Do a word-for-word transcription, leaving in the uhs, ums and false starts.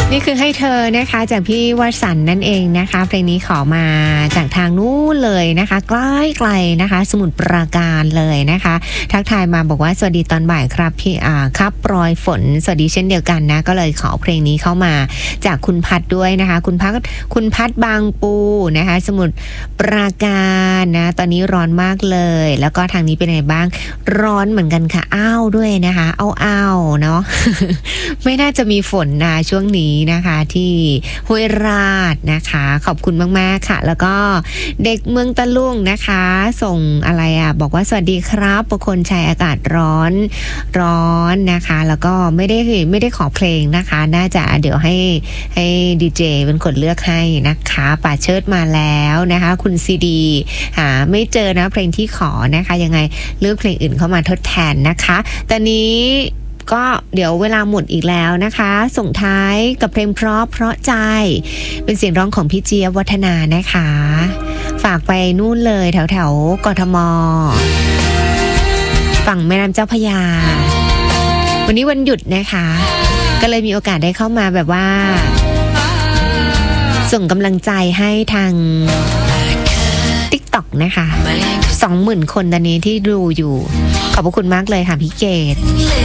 นี่คือให้เธอนะคะจากพี่วสันต์นั่นเองนะคะเพลงนี้ขอมาจากทางนู้นเลยนะคะใกล้ไกลนะคะสมุทรปราการเลยนะคะทักทายมาบอกว่าสวัสดีตอนบ่ายครับพี่อ่าครับปรอยฝนสวัสดีเช่นเดียวกันนะก็เลยขอเพลงนี้เข้ามาจากคุณพัดด้วยนะคะคุณพัดคุณพัดบางปูนะคะสมุทรปราการนะตอนนี้ร้อนมากเลยแล้วก็ทางนี้เป็นไงบ้างร้อนเหมือนกันค่ะอ้าวด้วยนะคะอ้าวอ้าวเนาะ ไม่น่าจะมีฝนนะช่วงนี้นะคะที่ห้วยราชนะคะขอบคุณมากๆค่ะแล้วก็เด็กเมืองตะลุงนะคะส่งอะไรอ่ะบอกว่าสวัสดีครับประคนชัยอากาศร้อนร้อนนะคะแล้วก็ไม่ได้ไม่ได้ขอเพลงนะคะน่าจะเดี๋ยวให้ให้ดีเจเป็นคนเลือกให้นะคะป่าเชิดมาแล้วนะคะคุณซีดีหาไม่เจอนะเพลงที่ขอนะคะยังไงเลือกเพลงอื่นเข้ามาทดแทนนะคะตอนนี้ก็เดี๋ยวเวลาหมดอีกแล้วนะคะส่งท้ายกับเพลงเพราะเพราะใจเป็นเสียงร้องของพี่เจี๊ยบวัฒนานะคะฝากไปนู่นเลยแถวแถวกทมฝั่งแม่น้ำเจ้าพระยาวันนี้วันหยุดนะคะก็เลยมีโอกาสได้เข้ามาแบบว่าส่งกำลังใจให้ทาง TikTok นะคะ สองหมื่น คนตอนนี้ที่ดูอยู่ขอบพระคุณมากเลยค่ะพี่เกด